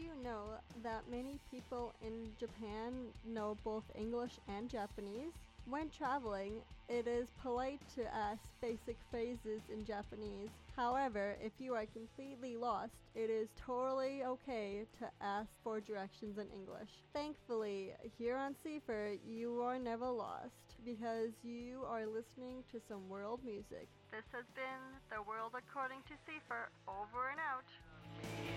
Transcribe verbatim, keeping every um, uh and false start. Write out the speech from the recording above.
you know that many people in Japan know both English and Japanese? When traveling, it is polite to ask basic phrases in Japanese. However, if you are completely lost, it is totally okay to ask for directions in English. Thankfully, here on Cipher, you are never lost because you are listening to some world music. This has been The World According to Cipher, over and out.